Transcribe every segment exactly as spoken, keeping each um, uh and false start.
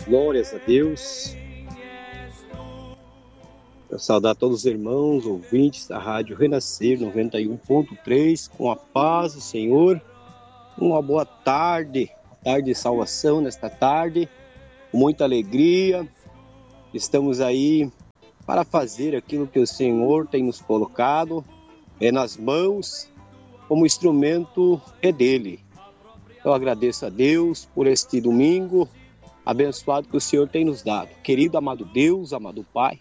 Glórias a Deus. Eu saudar todos os irmãos, ouvintes da Rádio Renascer noventa e um ponto três, com a paz do Senhor. Uma boa tarde, tarde de salvação nesta tarde, com muita alegria. Estamos aí para fazer aquilo que o Senhor tem nos colocado é nas mãos, como instrumento é dele. Eu agradeço a Deus por este domingo abençoado que o Senhor tem nos dado. Querido, amado Deus, amado Pai,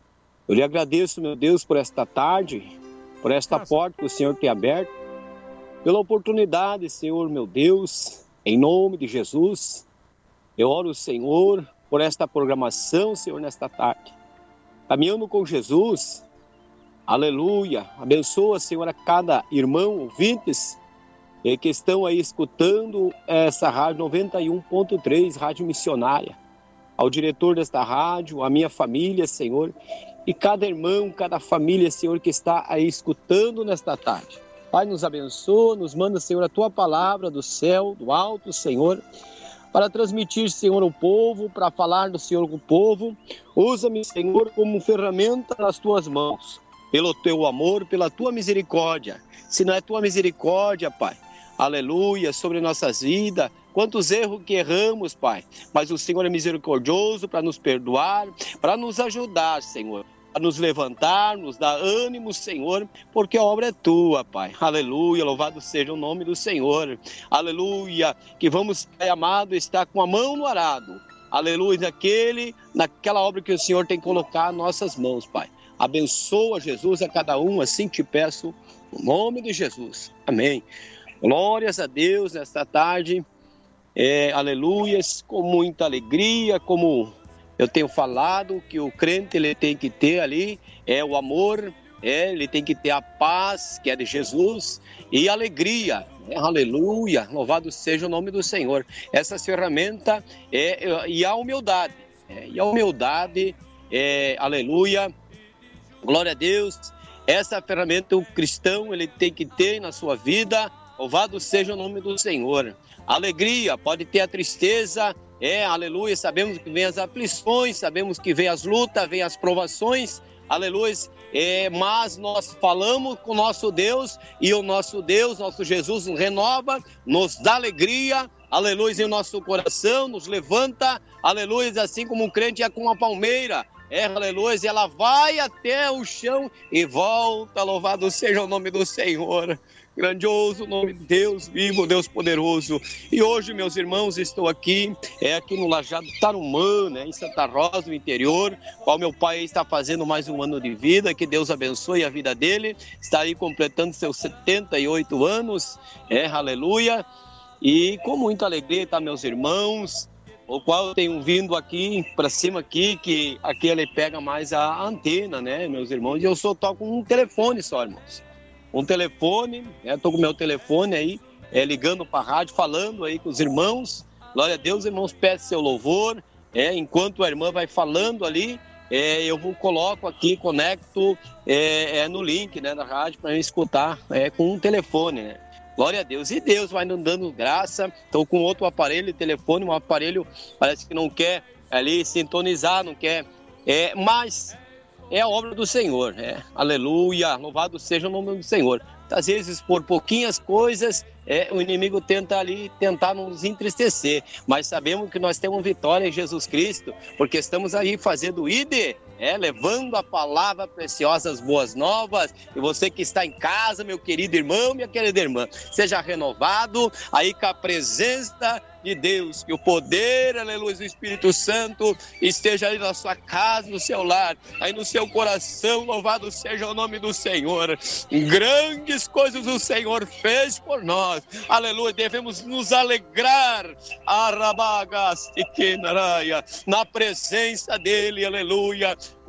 eu lhe agradeço, meu Deus, por esta tarde, por esta porta que o Senhor tem aberto, pela oportunidade, Senhor, meu Deus, em nome de Jesus. Eu oro, Senhor, por esta programação, Senhor, nesta tarde. Caminhando com Jesus, aleluia. Abençoa, Senhor, a cada irmão, ouvintes, que estão aí escutando essa rádio noventa e um ponto três, rádio missionária. Ao diretor desta rádio, a minha família, Senhor, e cada irmão, cada família, Senhor, que está aí escutando nesta tarde. Pai, nos abençoa, nos manda, Senhor, a Tua palavra do céu, do alto, Senhor, para transmitir, Senhor, ao povo, para falar do Senhor com o povo. Usa-me, Senhor, como ferramenta nas Tuas mãos, pelo Teu amor, pela Tua misericórdia. Se não é Tua misericórdia, Pai, aleluia, sobre nossas vidas, quantos erros que erramos, Pai, mas o Senhor é misericordioso para nos perdoar, para nos ajudar, Senhor, para nos levantar, nos dar ânimo, Senhor, porque a obra é Tua, Pai, aleluia, louvado seja o nome do Senhor, aleluia, que vamos, Pai amado, estar com a mão no arado, aleluia, naquele, naquela obra que o Senhor tem colocado em nossas mãos, Pai. Abençoa, Jesus, a cada um, assim te peço, no nome de Jesus, amém. Glórias a Deus nesta tarde, é, aleluias, com muita alegria, como eu tenho falado, que o crente ele tem que ter ali, é o amor, é, ele tem que ter a paz, que é de Jesus, e alegria, é, aleluia, louvado seja o nome do Senhor. Essa ferramenta é, e a humildade, é, e a humildade, é, aleluia, glória a Deus, essa ferramenta o cristão ele tem que ter na sua vida. Louvado seja o nome do Senhor. Alegria, pode ter a tristeza, é, aleluia, sabemos que vem as aflições, sabemos que vem as lutas, vem as provações, aleluia, é, mas nós falamos com o nosso Deus e o nosso Deus, nosso Jesus nos renova, nos dá alegria, aleluia, em nosso coração, nos levanta, aleluia, assim como um crente é com uma palmeira, é, aleluia, ela vai até o chão e volta, louvado seja o nome do Senhor. Grandioso nome de Deus, vivo, Deus poderoso. E hoje, meus irmãos, estou aqui, é aqui no Lajado Tarumã, né, em Santa Rosa, no interior, qual meu pai está fazendo mais um ano de vida, que Deus abençoe a vida dele, está aí completando seus setenta e oito anos, é, aleluia, e com muita alegria, tá, meus irmãos, o qual eu tenho vindo aqui, para cima aqui, que aqui ele pega mais a antena, né, meus irmãos, e eu só toco um telefone só, irmãos. Um telefone, estou com o meu telefone aí, é, ligando para a rádio, falando aí com os irmãos. Glória a Deus, irmãos, peçam seu louvor. É, enquanto a irmã vai falando ali, é, eu vou, coloco aqui, conecto é, é, no link, né, da rádio para eu escutar é, com um telefone, né? Glória a Deus. E Deus vai nos dando graça. Estou com outro aparelho, telefone, um aparelho parece que não quer ali sintonizar, não quer, é, mas... é a obra do Senhor, é. Aleluia, louvado seja o nome do Senhor. Às vezes, por pouquinhas coisas, é, o inimigo tenta ali, tentar nos entristecer, mas sabemos que nós temos vitória em Jesus Cristo, porque estamos aí fazendo o I D, é, levando a palavra preciosa, as boas novas, e você que está em casa, meu querido irmão, minha querida irmã, seja renovado aí com a presença de Deus, que o poder, aleluia, do Espírito Santo esteja aí na sua casa, no seu lar, aí no seu coração, louvado seja o nome do Senhor. Grandes coisas o Senhor fez por nós, aleluia, devemos nos alegrar, na presença dele, aleluia,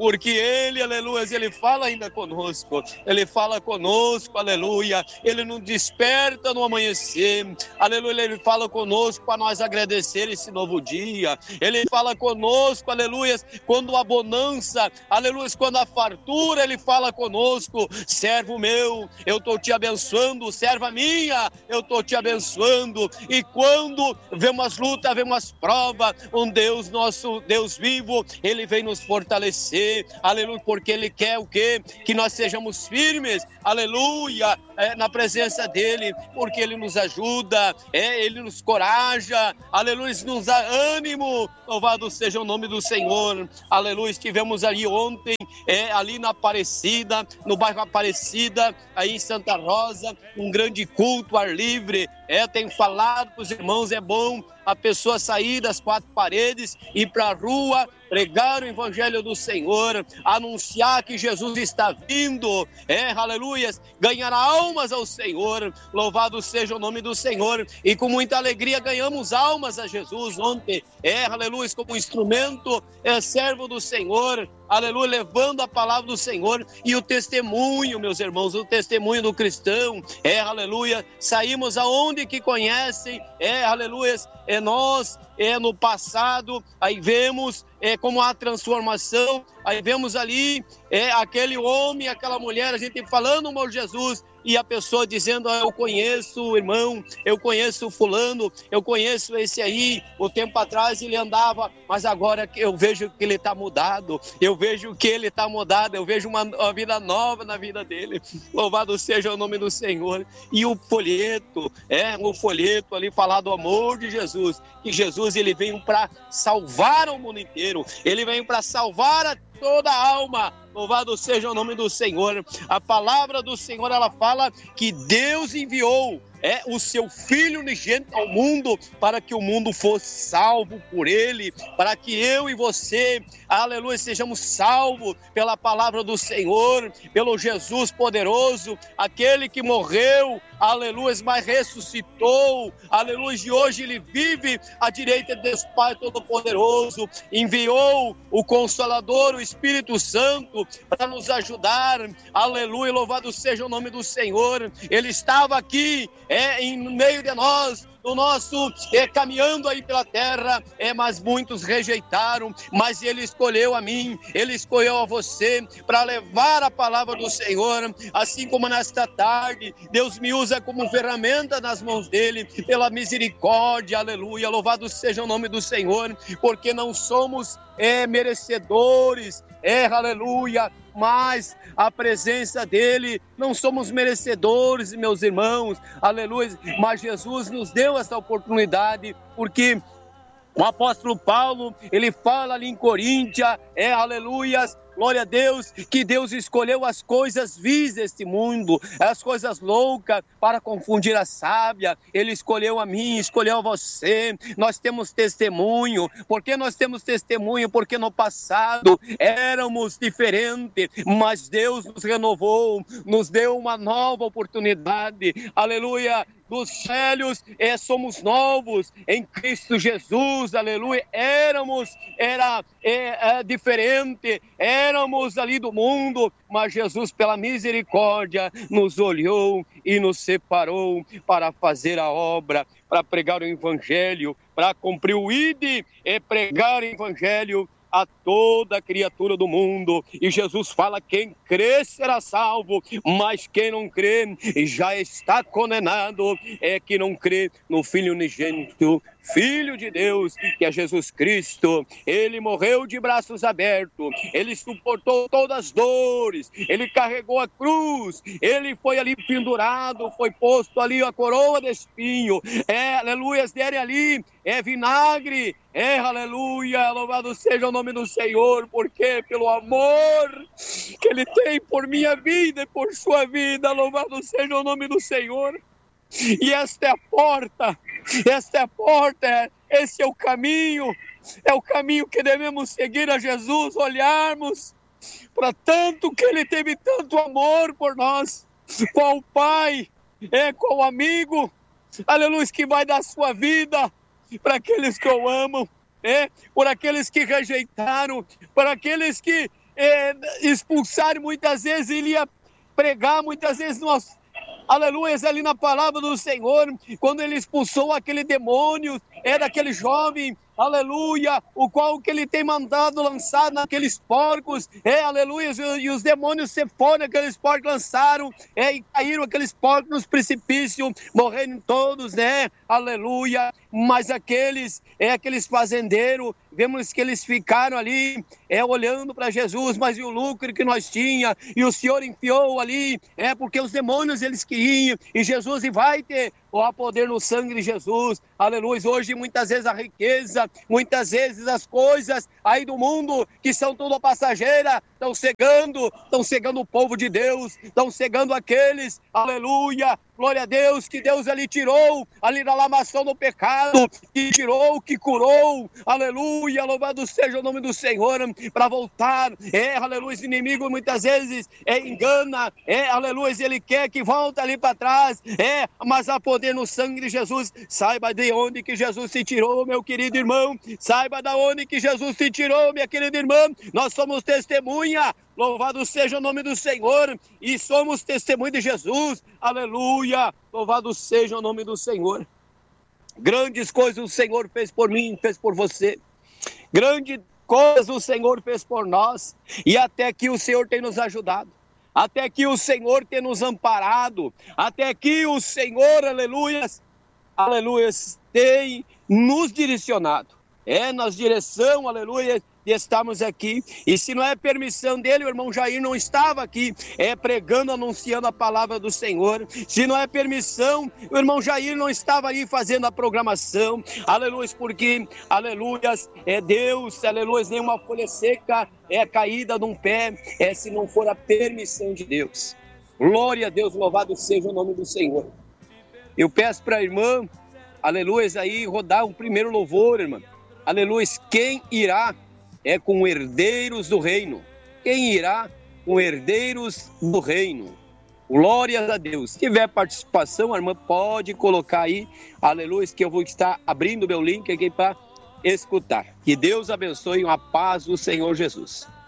porque Ele, aleluia, Ele fala ainda conosco, Ele fala conosco, aleluia, Ele nos desperta no amanhecer, aleluia, Ele fala conosco para nós agradecer esse novo dia, Ele fala conosco, aleluia, quando a bonança, aleluia, quando a fartura, Ele fala conosco, servo meu, eu estou te abençoando, serva minha, eu estou te abençoando, e quando vemos as lutas, vemos as provas, um Deus, nosso Deus vivo, Ele vem nos fortalecer, aleluia, porque Ele quer o quê? Que nós sejamos firmes, aleluia, é, na presença dEle, porque Ele nos ajuda, é, Ele nos coraja, aleluia, nos dá ânimo, louvado seja o nome do Senhor, aleluia. Estivemos ali ontem, é, ali na Aparecida, no bairro Aparecida, aí em Santa Rosa, um grande culto, ar livre, é, tenho falado com os irmãos, é bom a pessoa sair das quatro paredes, ir para a rua, pregar o evangelho do Senhor, anunciar que Jesus está vindo, é, aleluia, ganhar almas ao Senhor, louvado seja o nome do Senhor, e com muita alegria ganhamos almas a Jesus ontem, é, aleluia, como instrumento, é, servo do Senhor, aleluia, levando a palavra do Senhor, e o testemunho, meus irmãos, o testemunho do cristão, é, aleluia, saímos aonde que conhecem, é, aleluia, é nós, é no passado, aí vemos é, como há transformação, aí vemos ali é, aquele homem, aquela mulher, a gente falando o nome de Jesus, e a pessoa dizendo, ah, eu conheço o irmão, eu conheço o fulano, eu conheço esse aí, o tempo atrás ele andava, mas agora eu vejo que ele está mudado, eu vejo que ele está mudado, eu vejo uma, uma vida nova na vida dele, louvado seja o nome do Senhor. E o folheto, é, o folheto ali falar do amor de Jesus, que Jesus ele veio para salvar o mundo inteiro, ele veio para salvar a toda a alma, louvado seja o nome do Senhor. A palavra do Senhor, ela fala que Deus enviou é o seu Filho unigênito ao mundo, para que o mundo fosse salvo por Ele, para que eu e você, aleluia, sejamos salvos pela palavra do Senhor, pelo Jesus poderoso, aquele que morreu, aleluia, mas ressuscitou, aleluia, e hoje Ele vive à direita de Deus Pai Todo-Poderoso, enviou o Consolador, o Espírito Santo, para nos ajudar, aleluia, louvado seja o nome do Senhor. Ele estava aqui, é, em meio de nós, no nosso, é, caminhando aí pela terra, é, mas muitos rejeitaram, mas Ele escolheu a mim, Ele escolheu a você, para levar a palavra do Senhor, assim como nesta tarde, Deus me usa como ferramenta nas mãos dEle, pela misericórdia, aleluia, louvado seja o nome do Senhor, porque não somos, é, merecedores, é, aleluia, mas a presença dEle, não somos merecedores, meus irmãos, aleluia, mas Jesus nos deu essa oportunidade, porque o apóstolo Paulo, ele fala ali em Coríntia, é, aleluias, glória a Deus, que Deus escolheu as coisas vis deste mundo, as coisas loucas, para confundir a sábia. Ele escolheu a mim, escolheu a você. Nós temos testemunho. Por que nós temos testemunho? Porque no passado éramos diferentes, mas Deus nos renovou, nos deu uma nova oportunidade. Aleluia! Dos velhos, é, somos novos em Cristo Jesus, aleluia, éramos, era é, é, diferente, éramos ali do mundo, mas Jesus pela misericórdia nos olhou e nos separou para fazer a obra, para pregar o evangelho, para cumprir o ide e pregar o evangelho a toda criatura do mundo. E Jesus fala, quem crê será salvo, mas quem não crê já está condenado, é que não crê no Filho unigênito, Filho de Deus, que é Jesus Cristo. Ele morreu de braços abertos, ele suportou todas as dores, ele carregou a cruz, ele foi ali pendurado, foi posto ali a coroa de espinho, é, aleluia, deram ali, é vinagre, é, aleluia, louvado seja o nome do Senhor, porque pelo amor que Ele tem por minha vida e por sua vida, louvado seja o nome do Senhor. E esta é a porta, esta é a porta, esse é o caminho, é o caminho que devemos seguir a Jesus, olharmos para tanto que Ele teve tanto amor por nós, qual o Pai, é, qual o amigo, aleluia, que vai dar sua vida para aqueles que o amam, é, por aqueles que rejeitaram, para aqueles que é, expulsar, muitas vezes ele ia pregar, muitas vezes nós, aleluia, ali na palavra do Senhor, quando ele expulsou aquele demônio, era aquele jovem, aleluia, o qual que ele tem mandado lançar naqueles porcos, é, aleluia, e os demônios se foram, aqueles porcos lançaram, é, e caíram aqueles porcos nos precipícios, morrendo todos, né, aleluia, mas aqueles, é, aqueles fazendeiros, vemos que eles ficaram ali, é, olhando para Jesus, mas e o lucro que nós tinha, e o Senhor enfiou ali, é, porque os demônios eles queriam, e Jesus, e vai ter, ó, poder no sangue de Jesus, aleluia. Hoje muitas vezes a riqueza, muitas vezes as coisas aí do mundo, que são tudo passageira, estão cegando, estão cegando o povo de Deus, estão cegando aqueles, aleluia, glória a Deus, que Deus ali tirou, ali da lamação do pecado, que tirou, que curou, aleluia, louvado seja o nome do Senhor, para voltar, é, aleluia, esse inimigo muitas vezes é, engana, é, aleluia, ele quer que volte ali para trás, é, mas há poder no sangue de Jesus. Saiba de onde que Jesus se tirou, meu querido irmão, saiba de onde que Jesus se tirou, minha querida irmã, nós somos testemunha, louvado seja o nome do Senhor, e somos testemunha de Jesus, aleluia, louvado seja o nome do Senhor. Grandes coisas o Senhor fez por mim, fez por você, grandes coisas o Senhor fez por nós, e até aqui o Senhor tem nos ajudado, até aqui o Senhor tem nos amparado, até aqui o Senhor, aleluia, aleluia, tem nos direcionado, é nas direção, aleluia, de estarmos aqui, e se não é permissão dele, o irmão Jair não estava aqui, é pregando, anunciando a palavra do Senhor, se não é permissão, o irmão Jair não estava aí fazendo a programação, aleluia, porque, aleluia, é Deus, aleluia, nenhuma folha seca é caída num pé, é se não for a permissão de Deus. Glória a Deus, louvado seja o nome do Senhor. Eu peço para a irmã, aleluia, aí rodar um primeiro louvor, irmã, aleluia, quem irá é com herdeiros do reino. Quem irá com herdeiros do reino? Glórias a Deus. Se tiver participação, a irmã pode colocar aí, aleluia, que eu vou estar abrindo meu link aqui para escutar. Que Deus abençoe, uma paz do Senhor Jesus.